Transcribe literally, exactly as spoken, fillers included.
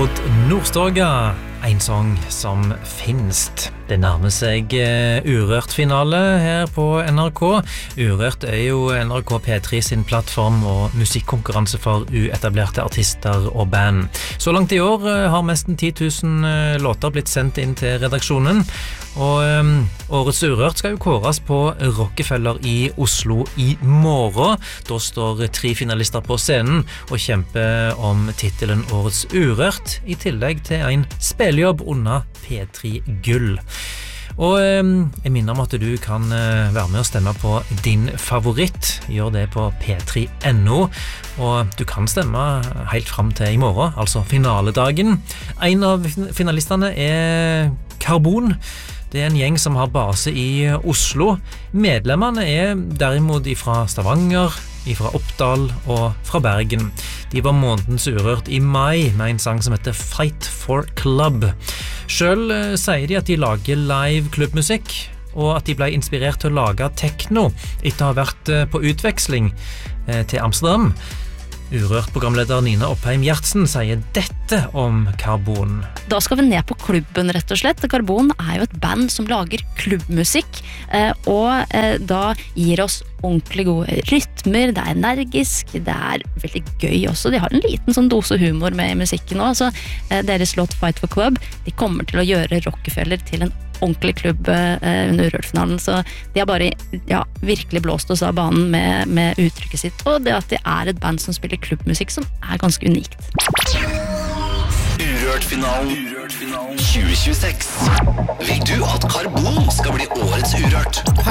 mot Nordstoga, en sang som finst. Det nærmer seg uh, Urørt-finale her på N R K. Urørt er jo N R K P tre sin plattform og musikkonkurranse for uetablerte artister og band. Så langt i år uh, har nesten ti tusen uh, låter blitt sendt inn til redaksjonen. Og um, årets Urørt skal jo kåres på Rockefeller i Oslo i morgen. Da står tre finalister på scenen og kjemper om titelen Årets Urørt, i tillegg til en spillejobb under P tre Gull. Og um, jeg minner om at du kan uh, være med og stemme på din favoritt. Gjør det på p tre punktum n o, og du kan stemme helt frem til i morgen, altså finaledagen. En av finalistene er Karbon. Det er en gjeng som har base i Oslo. Medlemmene er derimot fra Stavanger, fra Oppdal og fra Bergen. De var månedens Urørt i mai med en sang som heter Fight for Club. Selv eh, sier de at de lager live klubbmusikk, og at de ble inspirert til å lage techno etter å ha vært eh, på utveksling eh, til Amsterdam. Urørt-programleder Nina Oppheim Gjertsen sier dette om Karbon. Da skal vi ned på klubben, rett og slett. Karbon er jo et band som lager klubbmusikk, og da gir oss ordentlig gode rytmer, det er energisk, det er veldig gøy også. De har en liten sånn dose humor med i musikken også. Deres låt Fight for Club, de kommer til å gjøre Rockefeller til en ordentlig klubb under Urørt-finalen, så de har bare ja, virkelig blåst oss av banen med, med uttrykket sitt, og det at de er et band som spiller klubbmusikk som er ganske unikt. Urørt-finalen tjue tjueseks. Vil du at Karbon skal bli årets Urørt?